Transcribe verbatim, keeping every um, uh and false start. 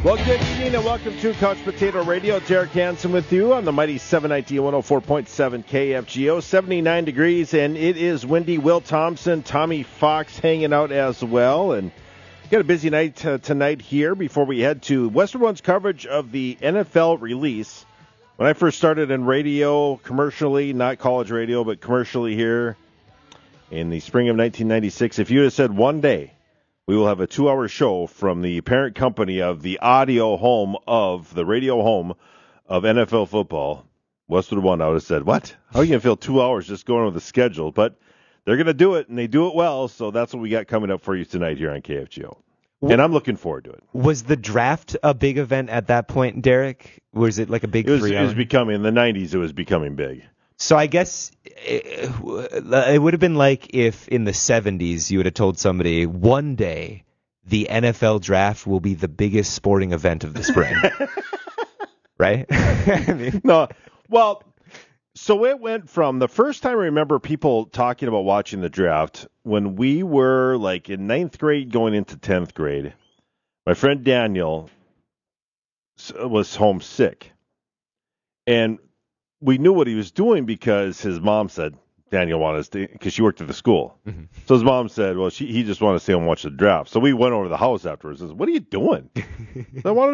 Well, good evening and welcome to Couch Potato Radio. Derek Hansen with you on the mighty seven ninety one oh four point seven K F G O. seventy-nine degrees, and it is windy. Will Thompson, Tommy Fox hanging out as well. And got a busy night uh, tonight here before we head to Western One's coverage of the N F L release. When I first started in radio, commercially, not college radio, but commercially here in the spring of nineteen ninety-six, if you had said one day, we will have a two-hour show from the parent company of the audio home of, the radio home of N F L football. Westwood One, I would have said, what? How are you going to fill two hours just going with the schedule? But they're going to do it, and they do it well, so that's what we got coming up for you tonight here on K F G O. And I'm looking forward to it. Was the draft a big event at that point, Derek? Was it like a big it was, three It was becoming, in the nineties, it was becoming big. So I guess it, it would have been like if in the seventies you would have told somebody, one day the N F L draft will be the biggest sporting event of the spring. Right? I mean, no. Well, so it went from the first time I remember people talking about watching the draft when we were like in ninth grade going into tenth grade. My friend Daniel was homesick. And we knew what he was doing because his mom said Daniel wanted us to, because she worked at the school. Mm-hmm. So his mom said, well, she, he just wanted to stay and watch the draft. So we went over to the house afterwards and said, what are you doing? I wanted